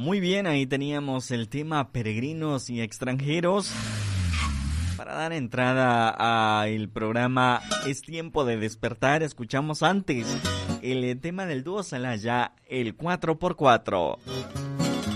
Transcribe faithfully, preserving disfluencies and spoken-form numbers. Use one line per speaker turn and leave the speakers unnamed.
Muy bien, ahí teníamos el tema peregrinos y extranjeros. Para dar entrada al programa Es Tiempo de Despertar, escuchamos antes el tema del dúo Celaya, el cuatro por cuatro.